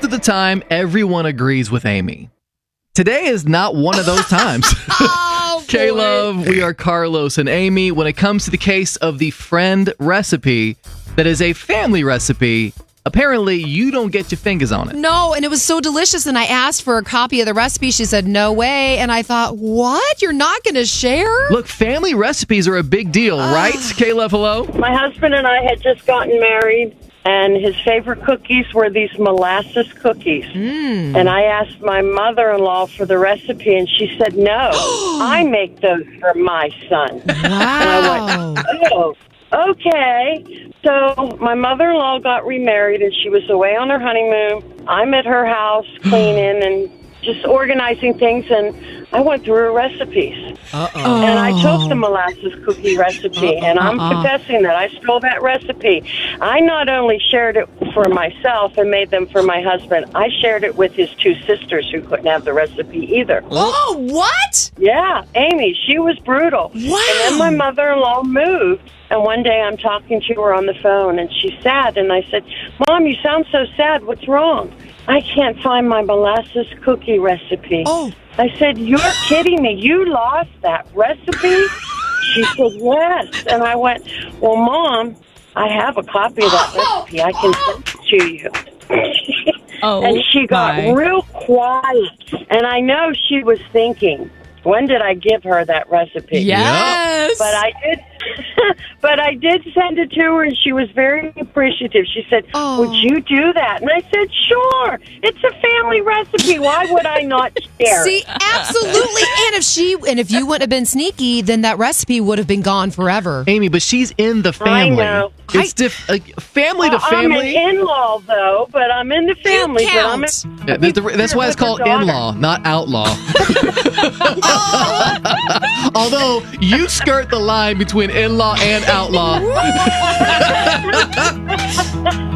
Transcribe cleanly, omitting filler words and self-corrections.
of the time, everyone agrees with Amy. Today is not one of those times. Oh, K-Love, we are Carlos and Amy. When it comes to the case of the friend recipe that is a family recipe, apparently you don't get your fingers on it. No, and it was so delicious. And I asked for a copy of the recipe. She said, no way. And I thought, what? You're not going to share? Look, family recipes are a big deal, right? K-Love, hello? My husband and I had just gotten married, and his favorite cookies were these molasses cookies. And I asked my mother-in-law for the recipe, and she said, no, I make those for my son. Wow. And I went, oh, okay. So my mother-in-law got remarried, and she was away on her honeymoon. I'm at her house cleaning and just organizing things, and I went through her recipes. And I took the molasses cookie recipe, and I'm confessing that I stole that recipe. I not only shared it for myself and made them for my husband, I shared it with his two sisters who couldn't have the recipe either. Oh, what? Yeah, Amy, she was brutal. Wow. And then my mother-in-law moved, and one day I'm talking to her on the phone, and she's sad, and I said, Mom, you sound so sad. What's wrong? I can't find my molasses cookie recipe. Oh. I said, you're kidding me. You lost that recipe? She said, yes. And I went, well, Mom, I have a copy of that recipe. I can send it to you. And she got real quiet. And I know she was thinking, when did I give her that recipe? Yes. But I did send it to her, and she was very appreciative. She said, would you do that? And I said, sure. It's a family recipe. Why would I not share See, it? absolutely. And if you wouldn't have been sneaky, then that recipe would have been gone forever. Amy, but she's in the family. I know. It's family to family. I'm an in-law, though, but I'm in the family. You count. That's why it's called in-law, not outlaw. Although you skirt the line between in-law and outlaw.